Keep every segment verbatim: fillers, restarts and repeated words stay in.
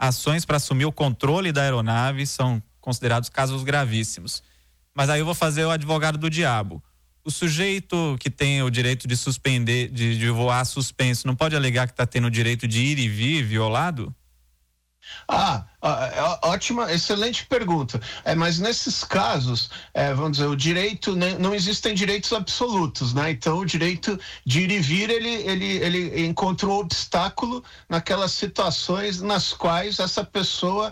ações para assumir o controle da aeronave são considerados casos gravíssimos. Mas aí eu vou fazer o advogado do diabo. O sujeito que tem o direito de suspender, de, de voar suspenso, não pode alegar que está tendo o direito de ir e vir violado? Ah, ótima, excelente pergunta. É, mas nesses casos, é, vamos dizer, o direito, né, não existem direitos absolutos, né? Então o direito de ir e vir, ele, ele, ele encontrou obstáculo naquelas situações nas quais essa pessoa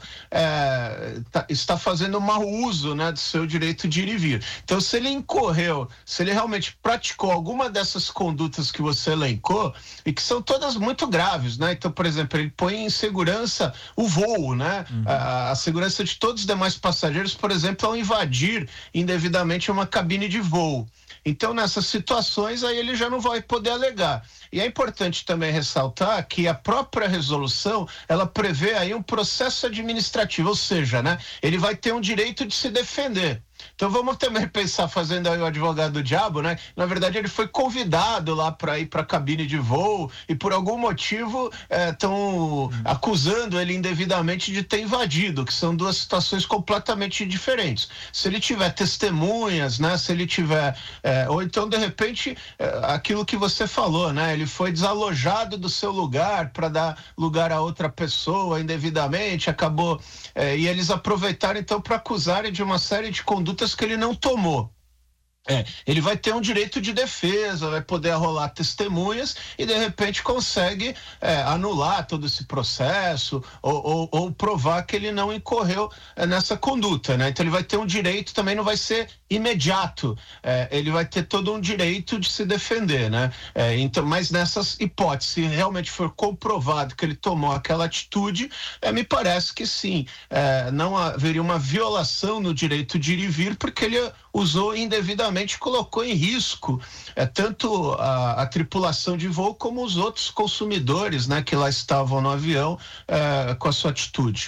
é, tá, está fazendo mau uso, né, do seu direito de ir e vir. Então, se ele incorreu, se ele realmente praticou alguma dessas condutas que você elencou, e que são todas muito graves, né? Então, por exemplo, ele põe em segurança o voo, né? Uhum. A, a segurança de todos os demais passageiros, por exemplo, ao invadir indevidamente uma cabine de voo. Então, nessas situações, aí ele já não vai poder alegar. E é importante também ressaltar que a própria resolução, ela prevê aí um processo administrativo, ou seja, né, ele vai ter um direito de se defender. Então vamos também pensar, fazendo aí o advogado do diabo, né? Na verdade ele foi convidado lá para ir para a cabine de voo e por algum motivo estão hum. acusando ele indevidamente de ter invadido, que são duas situações completamente diferentes. Se ele tiver testemunhas, né? Se ele tiver, é, ou então de repente é, aquilo que você falou, né? Ele foi desalojado do seu lugar para dar lugar a outra pessoa indevidamente, acabou, é, e eles aproveitaram então para acusarem de uma série de condutas que ele não tomou. É, ele vai ter um direito de defesa, vai poder arrolar testemunhas e de repente consegue é, anular todo esse processo ou, ou, ou provar que ele não incorreu é, nessa conduta, né? Então ele vai ter um direito, também não vai ser imediato, é, ele vai ter todo um direito de se defender, né? É, então, mas nessas hipóteses, se realmente for comprovado que ele tomou aquela atitude, é, me parece que sim, é, não haveria uma violação no direito de ir e vir, porque ele usou indevidamente, colocou em risco é, tanto a, a tripulação de voo como os outros consumidores, né, que lá estavam no avião é, com a sua atitude.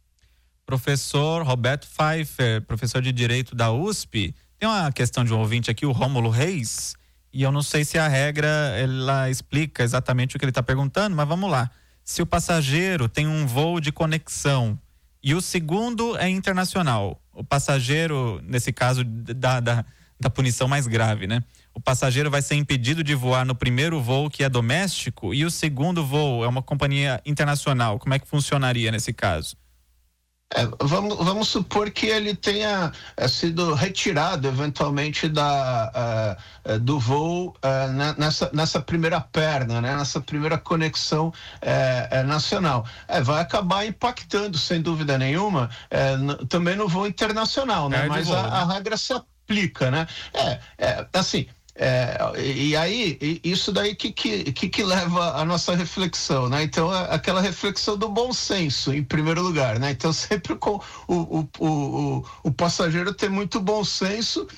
Professor Roberto Pfeiffer, professor de Direito da U S P, tem uma questão de um ouvinte aqui, o Rômulo Reis, e eu não sei se a regra ela explica exatamente o que ele está perguntando, mas vamos lá. Se o passageiro tem um voo de conexão e o segundo é internacional, o passageiro, nesse caso da, da, da punição mais grave, né? O passageiro vai ser impedido de voar no primeiro voo, que é doméstico, e o segundo voo é uma companhia internacional. Como é que funcionaria nesse caso? É, vamos, vamos supor que ele tenha é, sido retirado eventualmente da, uh, do voo uh, nessa, nessa primeira perna, né? Nessa primeira conexão uh, uh, nacional. É, vai acabar impactando, sem dúvida nenhuma, uh, também no voo internacional, né? Mas voo, a, né? a regra se aplica, né? É, é assim. É, e aí, isso daí que, que, que, que leva a nossa reflexão, né? Então, aquela reflexão do bom senso, em primeiro lugar, né? Então, sempre com o, o, o, o passageiro ter muito bom senso,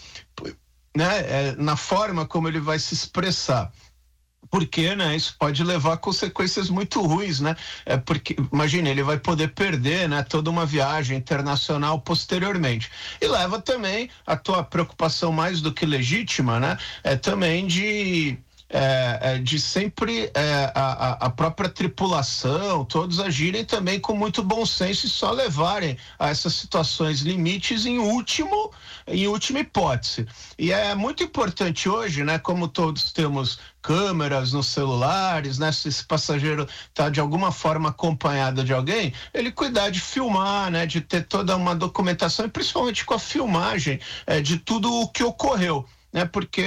né? É, na forma como ele vai se expressar. Porque, né, isso pode levar a consequências muito ruins, né? É porque, imagine, ele vai poder perder, né, toda uma viagem internacional posteriormente. E leva também a tua preocupação mais do que legítima, né? É também de É, é, de sempre é, a, a própria tripulação, todos agirem também com muito bom senso e só levarem a essas situações limites em último, em última hipótese. E é muito importante hoje, né, como todos temos câmeras nos celulares, né, se esse passageiro está de alguma forma acompanhado de alguém, ele cuidar de filmar, né, de ter toda uma documentação e principalmente com a filmagem é, de tudo o que ocorreu. Né, porque,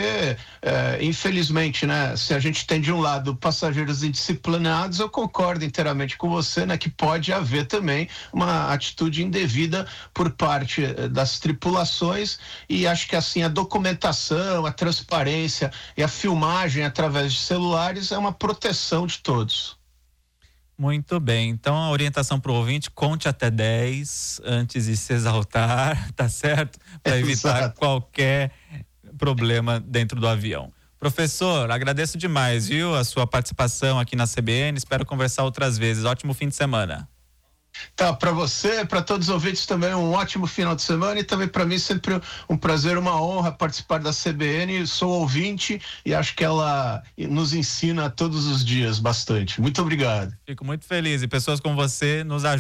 é, infelizmente, né, se a gente tem de um lado passageiros indisciplinados, eu concordo inteiramente com você, né, que pode haver também uma atitude indevida por parte das tripulações, e acho que assim a documentação, a transparência e a filmagem através de celulares é uma proteção de todos. Muito bem, então a orientação para o ouvinte: conte até dez antes de se exaltar, tá certo? Para evitar Exato. qualquer problema dentro do avião. Professor, agradeço demais, viu, a sua participação aqui na C B N, espero conversar outras vezes. Ótimo fim de semana. Tá, para você, para todos os ouvintes também um ótimo final de semana, e também para mim sempre um prazer, uma honra participar da C B N. Sou ouvinte e acho que ela nos ensina todos os dias bastante. Muito obrigado. Fico muito feliz, e pessoas como você nos ajudam.